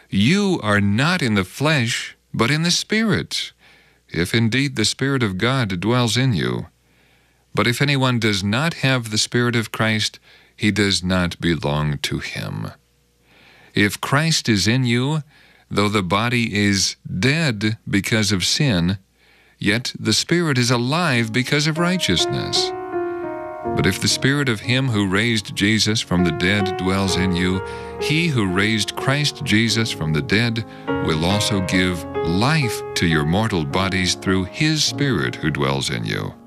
You are not in the flesh, but in the Spirit, if indeed the Spirit of God dwells in you. But if anyone does not have the Spirit of Christ, he does not belong to him. If Christ is in you, though the body is dead because of sin, yet the Spirit is alive because of righteousness. But if the Spirit of him who raised Jesus from the dead dwells in you, he who raised Christ Jesus from the dead will also give life to your mortal bodies through his Spirit who dwells in you.